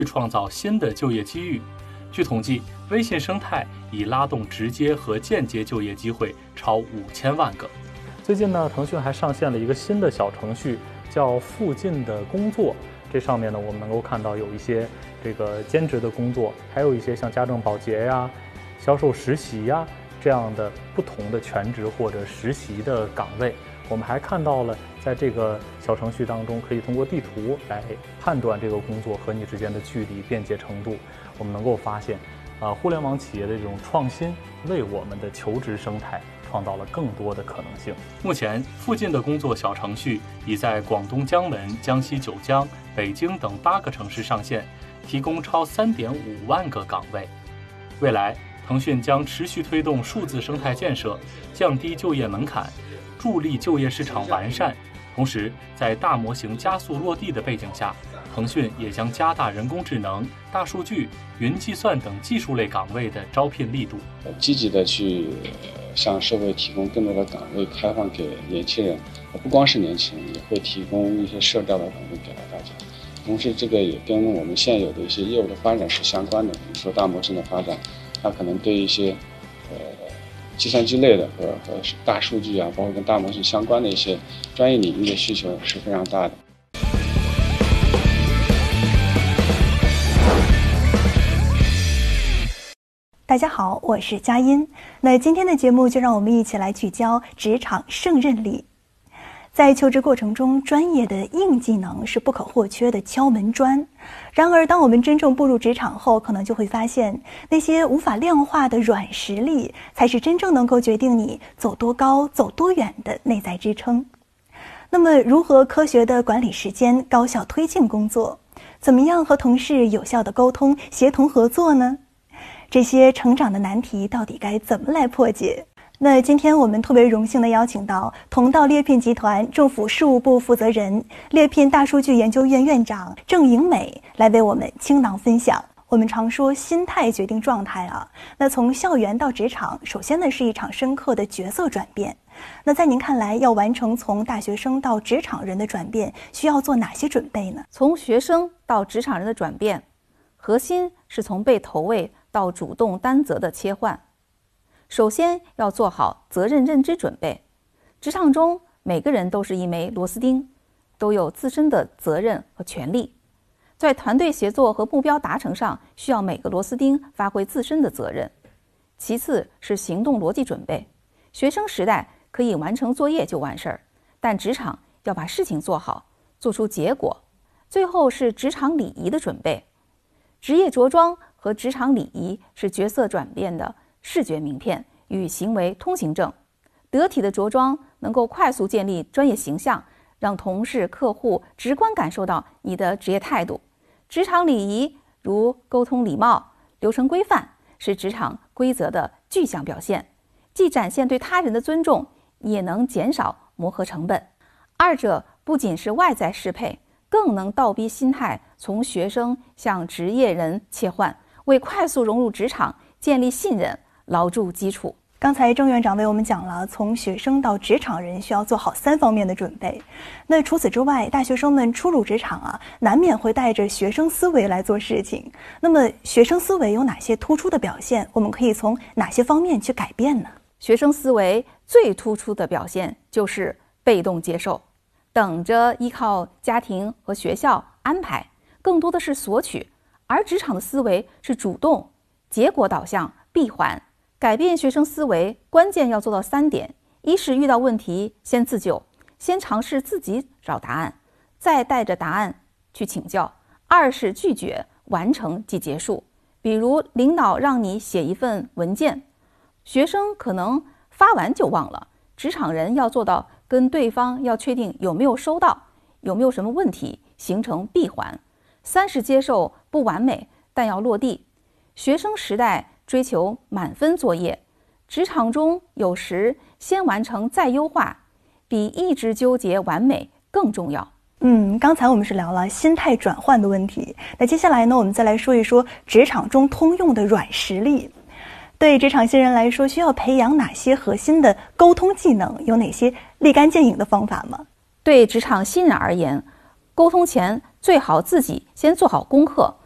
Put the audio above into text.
去创造新的就业机遇。据统计，微信生态已拉动直接和间接就业机会超5000万个。最近呢，腾讯还上线了一个新的小程序，叫附近的工作。这上面呢，我们能够看到有一些这个兼职的工作，还有一些像家政保洁呀、销售实习呀这样的不同的全职或者实习的岗位。我们还看到了，在这个小程序当中，可以通过地图来判断这个工作和你之间的距离、便捷程度。我们能够发现，互联网企业的这种创新，为我们的求职生态创造了更多的可能性。目前，附近的工作小程序已在广东江门、江西九江、北京等8个城市上线，提供超3.5万个岗位。未来，腾讯将持续推动数字生态建设，降低就业门槛，助力就业市场完善。同时，在大模型加速落地的背景下，腾讯也将加大人工智能、大数据、云计算等技术类岗位的招聘力度， 积极的去向社会提供更多的岗位开放给年轻人，不光是年轻人，也会提供一些社调的岗位给到大家。同时，这个也跟我们现有的一些业务的发展是相关的。比如说大模型的发展，它可能对一些计算机类的和大数据啊，包括跟大模型相关的一些专业领域的需求是非常大的。 大家好，我是佳音。那今天的节目就让我们一起来聚焦职场胜任力。在求职过程中，专业的硬技能是不可或缺的敲门砖。然而，当我们真正步入职场后，可能就会发现，那些无法量化的软实力，才是真正能够决定你走多高、走多远的内在支撑。那么，如何科学地管理时间、高效推进工作？怎么样和同事有效地沟通、协同合作呢？这些成长的难题到底该怎么来破解？那今天我们特别荣幸地邀请到同道猎聘集团政府事务部负责人、猎聘大数据研究院院长郑颖美来为我们倾囊分享。我们常说心态决定状态啊，那从校园到职场，首先呢是一场深刻的角色转变。那在您看来，要完成从大学生到职场人的转变，需要做哪些准备呢？ 从学生到职场人的转变，核心是从被投喂到主动担责的切换。首先要做好责任认知准备。职场中每个人都是一枚螺丝钉，都有自身的责任和权利。在团队协作和目标达成上，需要每个螺丝钉发挥自身的责任。其次是行动逻辑准备。学生时代可以完成作业就完事儿，但职场要把事情做好，做出结果。最后是职场礼仪的准备。职业着装和职场礼仪是角色转变的视觉名片与行为通行证。得体的着装能够快速建立专业形象，让同事、客户直观感受到你的职业态度。职场礼仪如沟通礼貌、流程规范，是职场规则的具象表现，既展现对他人的尊重，也能减少磨合成本。二者不仅是外在适配，更能倒逼心态从学生向职业人切换，为快速融入职场建立信任牢筑基础。 刚才郑院长为我们讲了，从学生到职场人需要做好3方面的准备。那除此之外，大学生们初入职场啊，难免会带着学生思维来做事情。那么学生思维有哪些突出的表现？我们可以从哪些方面去改变呢？ 学生思维最突出的表现就是被动接受，等着依靠家庭和学校安排，更多的是索取。而职场的思维是主动、结果导向、闭环。改变学生思维，关键要做到3点：一是遇到问题先自救，先尝试自己找答案，再带着答案去请教；二是拒绝，完成即结束。比如领导让你写一份文件，学生可能发完就忘了，职场人要做到跟对方要确定有没有收到，有没有什么问题，形成闭环。3是接受不完美，但要落地。学生时代追求满分作业，职场中有时先完成再优化，比一直纠结完美更重要。 刚才我们是聊了心态转换的问题，那接下来呢，我们再来说一说职场中通用的软实力。对职场新人来说，需要培养哪些核心的沟通技能？有哪些立竿见影的方法吗？ 对职场新人而言，沟通前最好自己先做好功课，